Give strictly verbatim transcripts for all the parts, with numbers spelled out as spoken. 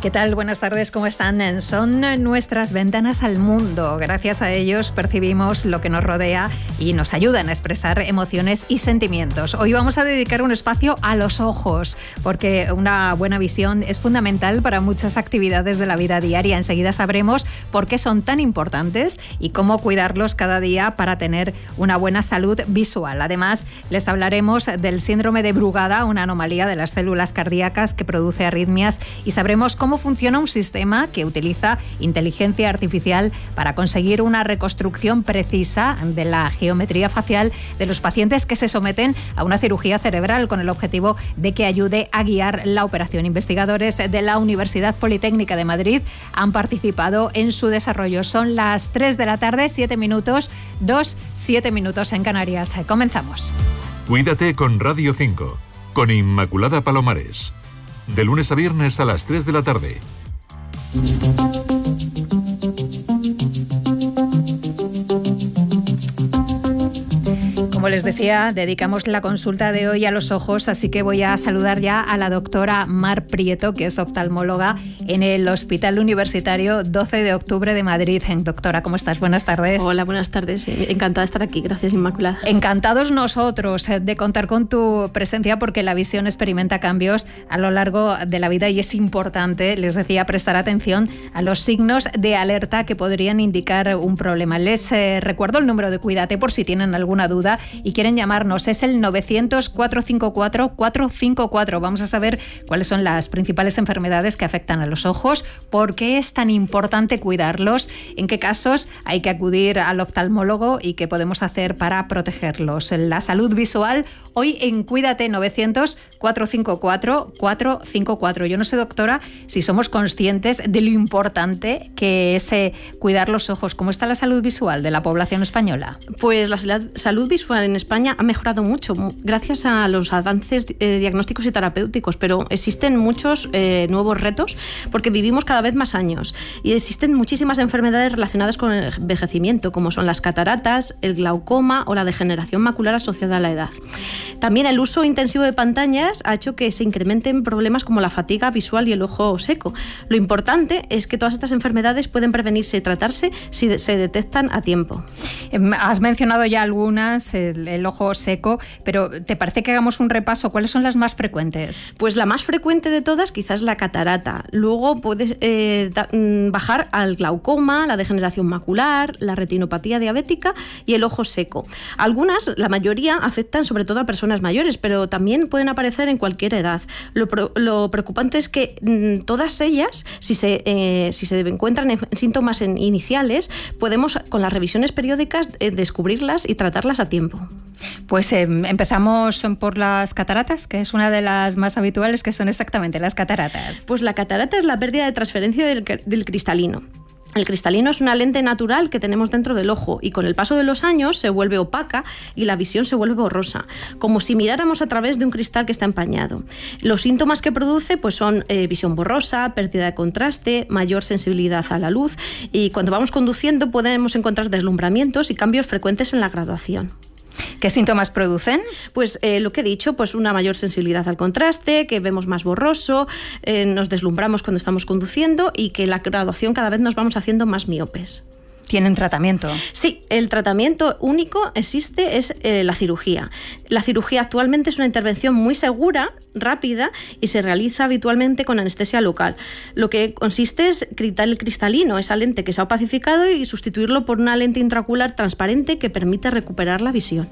¿Qué tal? Buenas tardes, ¿cómo están? Son nuestras ventanas al mundo. Gracias a ellos percibimos lo que nos rodea y nos ayudan a expresar emociones y sentimientos. Hoy vamos a dedicar un espacio a los ojos, porque una buena visión es fundamental para muchas actividades de la vida diaria. Enseguida sabremos por qué son tan importantes y cómo cuidarlos cada día para tener una buena salud visual. Además, les hablaremos del síndrome de Brugada, una anomalía de las células cardíacas que produce arritmias, y sabremos cómo funciona un sistema que utiliza inteligencia artificial para conseguir una reconstrucción precisa de la geometría facial de los pacientes que se someten a una cirugía cerebral, con el objetivo de que ayude a guiar la operación. Investigadores de la Universidad Politécnica de Madrid han participado en su desarrollo. Son las tres de la tarde, siete minutos, dos, siete minutos en Canarias. Comenzamos. Cuídate con Radio cinco, con Inmaculada Palomares. De lunes a viernes a las tres de la tarde. Como les decía, dedicamos la consulta de hoy a los ojos, así que voy a saludar ya a la doctora Mar Prieto, que es oftalmóloga en el Hospital Universitario doce de octubre de Madrid. Doctora, ¿cómo estás? Buenas tardes. Hola, buenas tardes. Encantada de estar aquí. Gracias, Inmaculada. Encantados nosotros de contar con tu presencia, porque la visión experimenta cambios a lo largo de la vida y es importante, les decía, prestar atención a los signos de alerta que podrían indicar un problema. Les eh, recuerdo el número de Cuídate por si tienen alguna duda y quieren llamarnos. Es el novecientos, cuatrocientos cincuenta y cuatro, cuatrocientos cincuenta y cuatro. Vamos a saber cuáles son las principales enfermedades que afectan a los ojos, por qué es tan importante cuidarlos, en qué casos hay que acudir al oftalmólogo y qué podemos hacer para protegerlos. La salud visual hoy en Cuídate, novecientos, cuatrocientos cincuenta y cuatro, cuatrocientos cincuenta y cuatro. Yo no sé, doctora, si somos conscientes de lo importante que es eh, cuidar los ojos. ¿Cómo está la salud visual de la población española? Pues la salud visual en España ha mejorado mucho gracias a los avances eh, diagnósticos y terapéuticos, pero existen muchos eh, nuevos retos porque vivimos cada vez más años y existen muchísimas enfermedades relacionadas con el envejecimiento, como son las cataratas, el glaucoma o la degeneración macular asociada a la edad. También el uso intensivo de pantallas ha hecho que se incrementen problemas como la fatiga visual y el ojo seco. Lo importante es que todas estas enfermedades pueden prevenirse y tratarse si se detectan a tiempo. Has mencionado ya algunas, el, el ojo seco, pero ¿te parece que hagamos un repaso? ¿Cuáles son las más frecuentes? Pues la más frecuente de todas quizás la catarata. Luego puedes eh, da, bajar al glaucoma, la degeneración macular, la retinopatía diabética y el ojo seco. Algunas, la mayoría, afectan sobre todo a personas mayores, pero también pueden aparecer en cualquier edad. Lo, lo preocupante es que mmm, todas ellas, si se, eh, si se encuentran en síntomas en iniciales, podemos con las revisiones periódicas eh, descubrirlas y tratarlas a tiempo. Pues eh, empezamos por las cataratas, que es una de las más habituales, que son exactamente las cataratas. Pues la catarata es la pérdida de transferencia del, del cristalino. El cristalino es una lente natural que tenemos dentro del ojo y con el paso de los años se vuelve opaca y la visión se vuelve borrosa, como si miráramos a través de un cristal que está empañado. Los síntomas que produce pues son eh, visión borrosa, pérdida de contraste, mayor sensibilidad a la luz, y cuando vamos conduciendo podemos encontrar deslumbramientos y cambios frecuentes en la graduación. ¿Qué síntomas producen? Pues eh, lo que he dicho, pues una mayor sensibilidad al contraste, que vemos más borroso, eh, nos deslumbramos cuando estamos conduciendo y que la graduación cada vez nos vamos haciendo más miopes. ¿Tienen tratamiento? Sí, el tratamiento único existe es eh, la cirugía. La cirugía actualmente es una intervención muy segura, rápida y se realiza habitualmente con anestesia local. Lo que consiste es quitar el cristalino, esa lente que se ha opacificado, y sustituirlo por una lente intraocular transparente que permite recuperar la visión.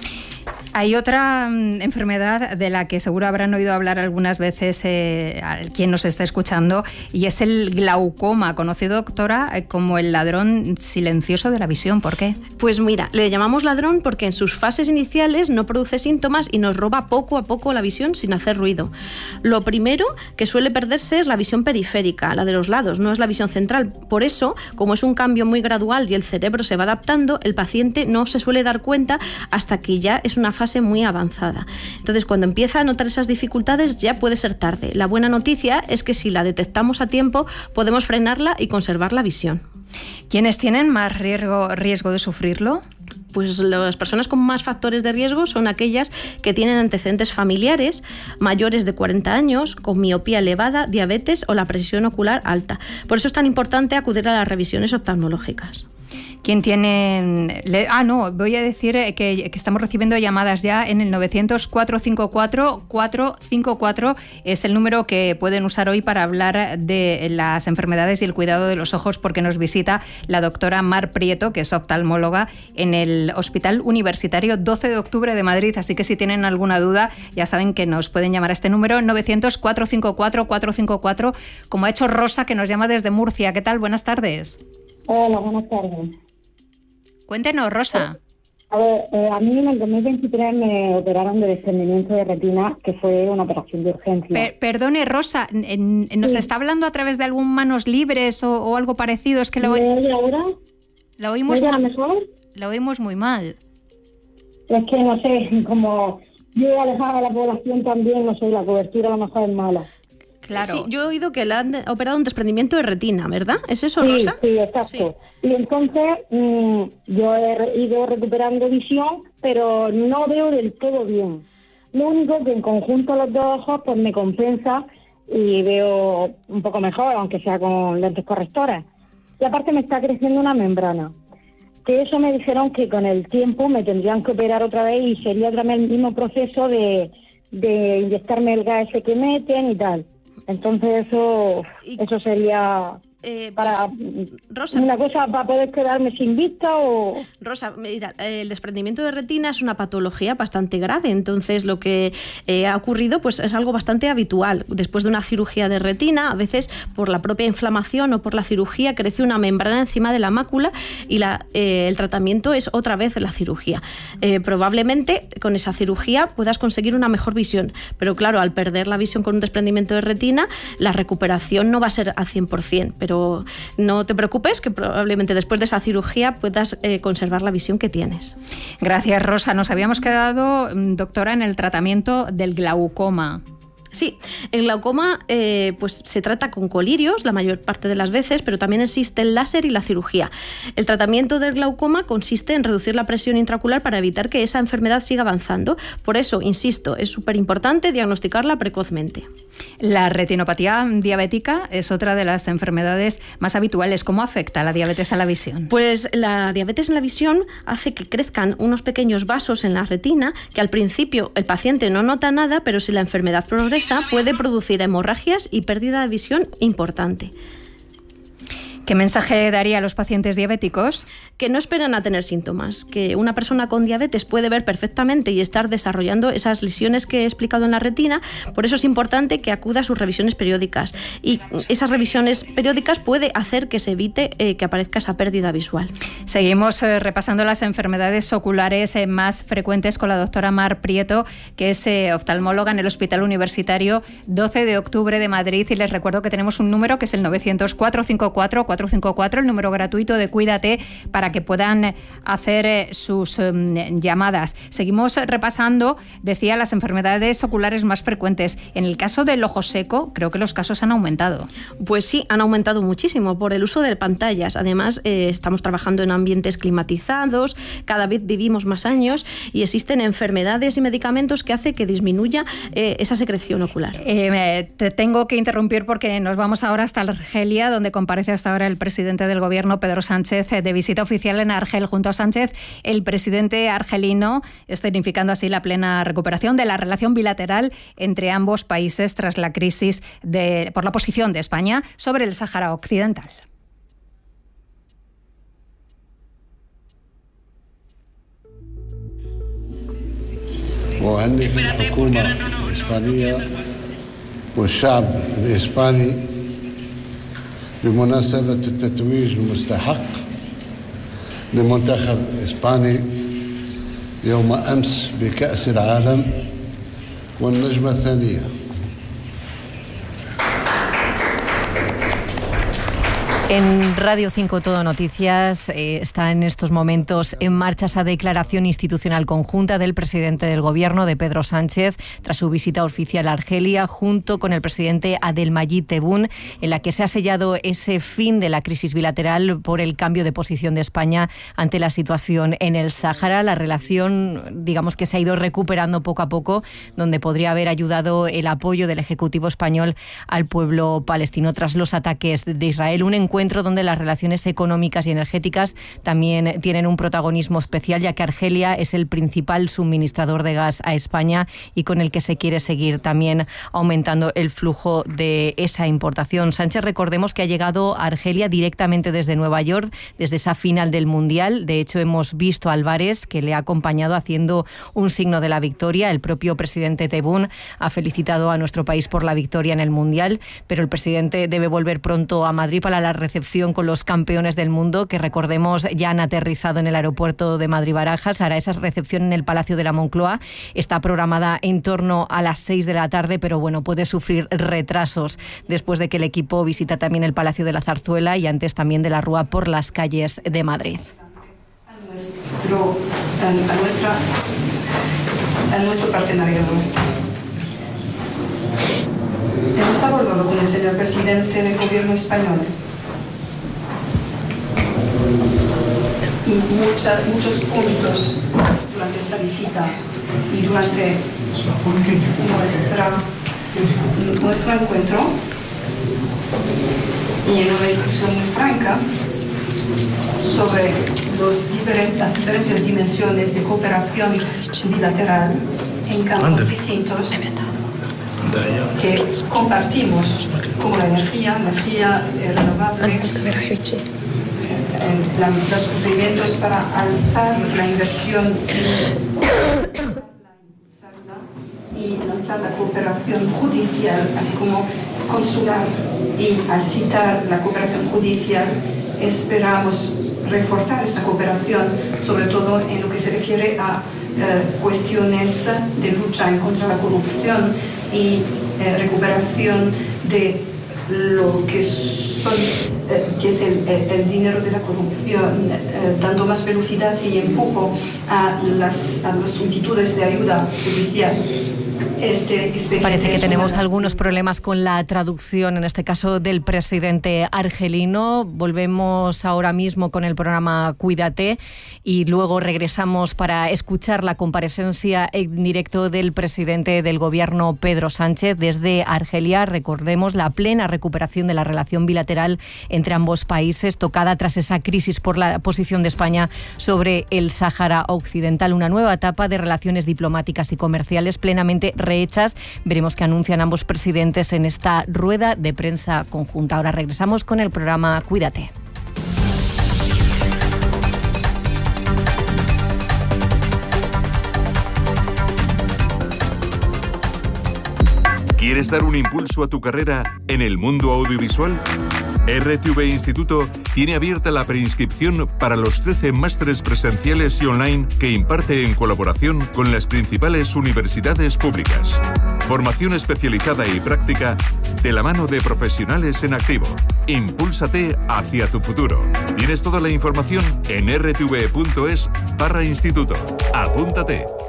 Hay otra um, enfermedad de la que seguro habrán oído hablar algunas veces eh, quien nos está escuchando, y es el glaucoma, conocido, doctora, como el ladrón silencioso de la visión. ¿Por qué? Pues mira, le llamamos ladrón porque en sus fases iniciales no produce síntomas y nos roba poco a poco la visión sin hacer ruido. Lo primero que suele perderse es la visión periférica, la de los lados, no es la visión central. Por eso, como es un cambio muy gradual y el cerebro se va adaptando, el paciente no se suele dar cuenta hasta que ya es una fase muy avanzada. Entonces, cuando empieza a notar esas dificultades, ya puede ser tarde. La buena noticia es que si la detectamos a tiempo, podemos frenarla y conservar la visión. ¿Quiénes tienen más riesgo, riesgo de sufrirlo? Pues las personas con más factores de riesgo son aquellas que tienen antecedentes familiares, mayores de cuarenta años, con miopía elevada, diabetes o la presión ocular alta. Por eso es tan importante acudir a las revisiones oftalmológicas. ¿Quién tiene...? Ah, no, voy a decir que, que estamos recibiendo llamadas ya en el novecientos, cuatrocientos cincuenta y cuatro, cuatrocientos cincuenta y cuatro. Es el número que pueden usar hoy para hablar de las enfermedades y el cuidado de los ojos, porque nos visita la doctora Mar Prieto, que es oftalmóloga en el Hospital Universitario doce de octubre de Madrid. Así que si tienen alguna duda, ya saben que nos pueden llamar a este número, novecientos, cuatrocientos cincuenta y cuatro, cuatrocientos cincuenta y cuatro, como ha hecho Rosa, que nos llama desde Murcia. ¿Qué tal? Buenas tardes. Hola, buenas tardes. Cuéntenos, Rosa. A ver, eh, a mí en el dos mil veintitrés me operaron de desprendimiento de retina, que fue una operación de urgencia. Per perdone, Rosa, ¿nos sí. está hablando a través de algún manos libres o, o algo parecido? Es que lo, ¿Me oye ahora? Lo oímos ¿Me oye muy, mejor? Lo oímos muy mal. Es que no sé, como yo he alejado a la población también, no sé, la cobertura a lo mejor es mala. Claro. Sí, yo he oído que le han operado un desprendimiento de retina, ¿verdad? ¿Es eso, sí, Rosa? Sí, exacto. Sí. Y entonces mmm, yo he ido recuperando visión, pero no veo del todo bien. Lo único que en conjunto los dos ojos pues me compensa y veo un poco mejor, aunque sea con lentes correctoras. Y aparte me está creciendo una membrana. Que eso me dijeron que con el tiempo me tendrían que operar otra vez y sería otra vez el mismo proceso de, de inyectarme el gas ese que meten y tal. Entonces eso eso sería eh, para pues, Rosa, una cosa para poder quedarme sin vista o... Rosa, mira, el desprendimiento de retina es una patología bastante grave, entonces lo que eh, ha ocurrido pues es algo bastante habitual. Después de una cirugía de retina, a veces por la propia inflamación o por la cirugía crece una membrana encima de la mácula y la, eh, el tratamiento es otra vez la cirugía. Eh, probablemente con esa cirugía puedas conseguir una mejor visión, pero claro, al perder la visión con un desprendimiento de retina, la recuperación no va a ser al cien por ciento, pero no te preocupes, que probablemente después de esa cirugía puedas eh, conservar la visión que tienes. Gracias, Rosa. Nos habíamos quedado, doctora, en el tratamiento del glaucoma. Sí, el glaucoma eh, pues se trata con colirios la mayor parte de las veces, pero también existe el láser y la cirugía. El tratamiento del glaucoma consiste en reducir la presión intraocular para evitar que esa enfermedad siga avanzando. Por eso, insisto, es súper importante diagnosticarla precozmente. La retinopatía diabética es otra de las enfermedades más habituales. ¿Cómo afecta la diabetes a la visión? Pues la diabetes en la visión hace que crezcan unos pequeños vasos en la retina que al principio el paciente no nota nada, pero si la enfermedad progresa puede producir hemorragias y pérdida de visión importante. ¿Qué mensaje daría a los pacientes diabéticos? Que no esperan a tener síntomas, que una persona con diabetes puede ver perfectamente y estar desarrollando esas lesiones que he explicado en la retina, por eso es importante que acuda a sus revisiones periódicas y esas revisiones periódicas puede hacer que se evite eh, que aparezca esa pérdida visual. Seguimos eh, repasando las enfermedades oculares eh, más frecuentes con la doctora Mar Prieto, que es eh, oftalmóloga en el Hospital Universitario doce de octubre de Madrid, y les recuerdo que tenemos un número que es el novecientos, cuatrocientos cincuenta y cuatro, cuatrocientos cincuenta y cuatro, el número gratuito de Cuídate, para que puedan hacer eh, sus eh, llamadas. Seguimos repasando, decía, las enfermedades oculares más frecuentes. En el caso del ojo seco, creo que los casos han aumentado. Pues sí, han aumentado muchísimo por el uso de pantallas. Además, eh, estamos trabajando en ambientes climatizados, cada vez vivimos más años y existen enfermedades y medicamentos que hacen que disminuya eh, esa secreción ocular. Eh, te tengo que interrumpir porque nos vamos ahora hasta Argelia, donde comparece hasta ahora el presidente del gobierno, Pedro Sánchez, de visita oficial en Argel. Junto a Sánchez, el presidente argelino, escenificando así la plena recuperación de la relación bilateral entre ambos países tras la crisis de, por la posición de España sobre el Sáhara Occidental. وأهنئ الحكومة الإسبانية والشعب الإسباني بمناسبة التتويج المستحق لمنتخب إسباني يوم أمس بكأس العالم والنجمة الثانية. En Radio cinco Todo Noticias eh, está en estos momentos en marcha esa declaración institucional conjunta del presidente del Gobierno, de Pedro Sánchez, tras su visita oficial a Argelia, junto con el presidente Abdelmadjid Tebboune, en la que se ha sellado ese fin de la crisis bilateral por el cambio de posición de España ante la situación en el Sáhara. La relación, digamos que se ha ido recuperando poco a poco, donde podría haber ayudado el apoyo del Ejecutivo español al pueblo palestino tras los ataques de Israel. Un encuentro donde las relaciones económicas y energéticas también tienen un protagonismo especial, ya que Argelia es el principal suministrador de gas a España y con el que se quiere seguir también aumentando el flujo de esa importación. Sánchez, recordemos que ha llegado a Argelia directamente desde Nueva York, desde esa final del Mundial. De hecho, hemos visto a Álvarez, que le ha acompañado haciendo un signo de la victoria. El propio presidente Tebboune ha felicitado a nuestro país por la victoria en el Mundial, pero el presidente debe volver pronto a Madrid para la recepción con los campeones del mundo, que recordemos ya han aterrizado en el aeropuerto de Madrid-Barajas. Hará esa recepción en el Palacio de la Moncloa. Está programada en torno a las seis de la tarde, pero bueno, puede sufrir retrasos después de que el equipo visita también el Palacio de la Zarzuela y antes también de la Rúa por las calles de Madrid. A nuestro, a nuestra, a nuestro partenariado. Hemos abordado con el señor presidente del Gobierno español Mucha, muchos puntos durante esta visita y durante nuestra, nuestro encuentro, y en una discusión muy franca sobre los diferentes, las diferentes dimensiones de cooperación bilateral en campos distintos que compartimos, como la energía, energía renovable, La, los procedimientos para alzar la inversión y lanzar la cooperación judicial, así como consular, y al citar la cooperación judicial esperamos reforzar esta cooperación, sobre todo en lo que se refiere a eh, cuestiones de lucha en contra de la corrupción y eh, recuperación de lo que son eh, que es el, el dinero de la corrupción, eh, dando más velocidad y empujo a las, a las solicitudes de ayuda judicial. Este Parece que tenemos algunos problemas con la traducción, en este caso del presidente argelino. Volvemos ahora mismo con el programa Cuídate y luego regresamos para escuchar la comparecencia en directo del presidente del Gobierno, Pedro Sánchez, desde Argelia. Recordemos la plena recuperación de la relación bilateral entre ambos países, tocada tras esa crisis por la posición de España sobre el Sáhara Occidental. Una nueva etapa de relaciones diplomáticas y comerciales plenamente rehechas. Veremos qué anuncian ambos presidentes en esta rueda de prensa conjunta. Ahora regresamos con el programa Cuídate. ¿Quieres dar un impulso a tu carrera en el mundo audiovisual? R T V Instituto tiene abierta la preinscripción para los trece másteres presenciales y online que imparte en colaboración con las principales universidades públicas. Formación especializada y práctica de la mano de profesionales en activo. Impúlsate hacia tu futuro. Tienes toda la información en r t v punto es barra instituto. Apúntate.